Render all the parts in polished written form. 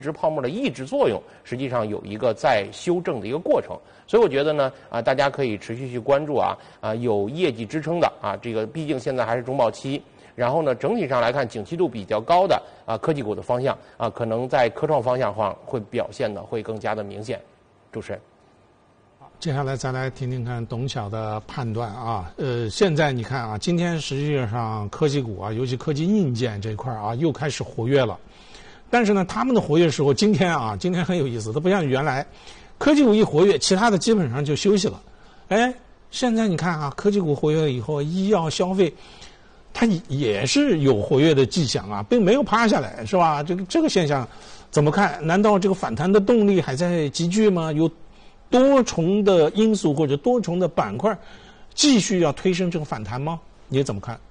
值泡沫的抑制作用，实际上有一个在修正的一个过程。所以我觉得呢，大家可以持续去关注有业绩支撑的这个毕竟现在还是中报期。然后呢，整体上来看，景气度比较高的科技股的方向可能在科创方向上会表现的会更加的明显。主持人。 接下来再来听听看董晓的判断现在你看今天实际上科技股尤其科技硬件这块又开始活跃了。但是呢，他们的活跃时候，今天很有意思，它不像原来，科技股一活跃，其他的基本上就休息了。现在你看科技股活跃以后，医药消费，它也是有活跃的迹象并没有趴下来，是吧？这个现象怎么看？难道这个反弹的动力还在积聚吗？有多重的因素或者多重的板块继续要推升这个反弹吗？你怎么看？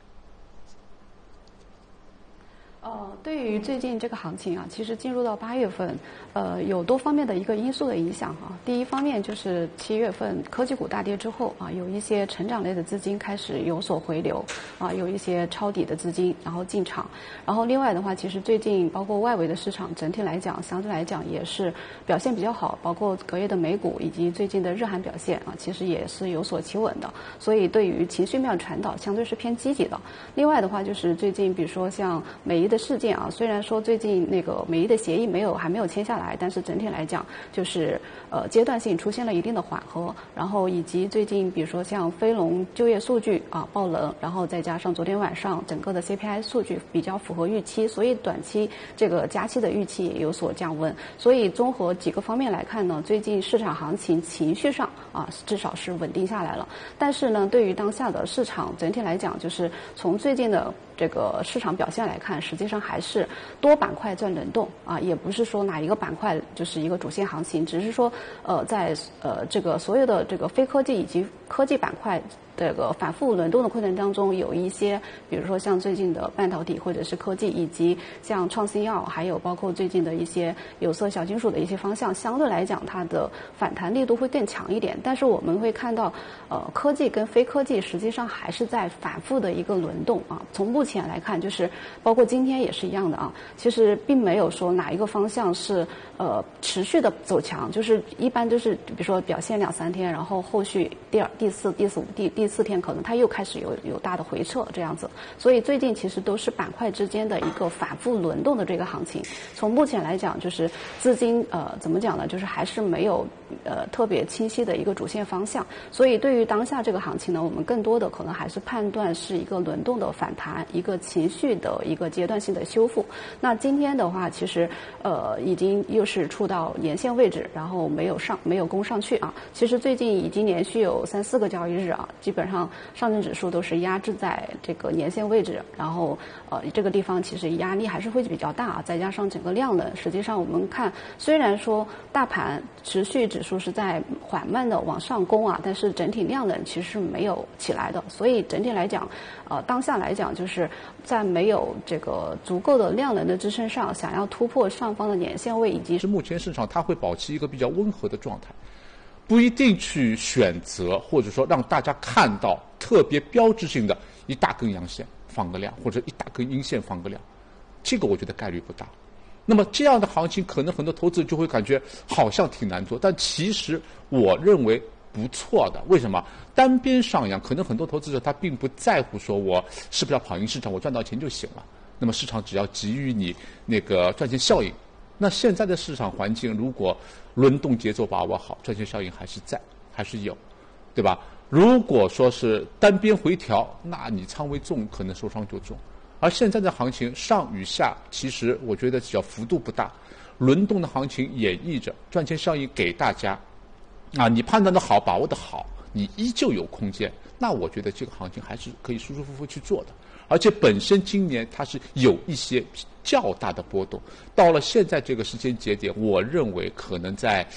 对于最近这个行情其实进入到8月份，有多方面的一个因素的影响第一方面就是7月份科技股大跌之后有一些成长类的资金开始有所回流有一些抄底的资金然后进场，然后另外的话，其实最近包括外围的市场整体来讲，相对来讲也是表现比较好，包括隔夜的美股以及最近的日韩表现其实也是有所企稳的，所以对于情绪面传导相对是偏积极的。另外的话，就是最近比如说像美伊的事件虽然说最近那个美伊的协议还没有签下来，但是整体来讲就是阶段性出现了一定的缓和，然后以及最近比如说像非农就业数据爆冷，然后再加上昨天晚上整个的 CPI 数据比较符合预期，所以短期这个加息的预期也有所降温。所以综合几个方面来看呢，最近市场行情情绪上至少是稳定下来了。但是呢，对于当下的市场整体来讲，就是从最近的这个市场表现来看，实际上还是多板块在轮动也不是说哪一个板块就是一个主线行情，只是说在这个所有的这个非科技以及科技板块这个反复轮动的过程当中，有一些比如说像最近的半导体或者是科技，以及像创新药，还有包括最近的一些有色小金属的一些方向，相对来讲它的反弹力度会更强一点。但是我们会看到科技跟非科技实际上还是在反复的一个轮动从目前来看，就是包括今天也是一样的其实并没有说哪一个方向是持续的走强，就是一般就是比如说表现2-3天，然后后续第2、第4、第5、第4天可能它又开始有大的回撤这样子。所以最近其实都是板块之间的一个反复轮动的这个行情。从目前来讲，就是资金怎么讲呢，就是还是没有特别清晰的一个主线方向。所以对于当下这个行情呢，我们更多的可能还是判断是一个轮动的反弹，一个情绪的一个阶段性的修复。那今天的话，其实已经又是触到年线位置，然后没有攻上去其实最近已经连续有3-4个交易日基本上上证指数都是压制在这个年线位置，然后这个地方其实压力还是会比较大再加上整个量能，实际上我们看虽然说大盘持续指数是在缓慢的往上攻但是整体量能其实是没有起来的。所以整体来讲当下来讲，就是在没有这个足够的量能的支撑上，想要突破上方的年线位以及目前市场它会保持一个比较温和的状态，不一定去选择或者说让大家看到特别标志性的一大根阳线放个量，或者一大根阴线放个量，这个我觉得概率不大。那么这样的行情可能很多投资者就会感觉好像挺难做，但其实我认为不错的。为什么？单边上扬，可能很多投资者他并不在乎说我是不是要跑赢市场，我赚到钱就行了。那么市场只要给予你那个赚钱效应，那现在的市场环境如果轮动节奏把握好，赚钱效应还是在，还是有，对吧？如果说是单边回调，那你仓位重可能受伤就重。而现在的行情上与下，其实我觉得只要幅度不大，轮动的行情演绎着赚钱效应给大家你判断的好，把握的好，你依旧有空间，那我觉得这个行情还是可以舒舒服服去做的。而且本身今年它是有一些较大的波动，到了现在这个时间节点，我认为可能在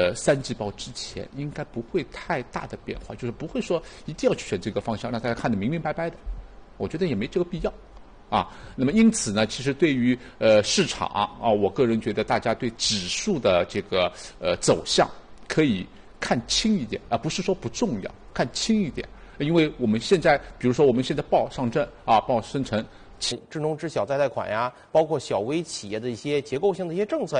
3季报之前应该不会太大的变化，就是不会说一定要去选这个方向，让大家看得明明白白的，我觉得也没这个必要那么因此呢，其实对于市场我个人觉得大家对指数的这个走向可以看轻一点不是说不重要，看轻一点。因为我们现在比如说我们现在报上证报深成智农知小再贷款呀，包括小微企业的一些结构性的一些政策。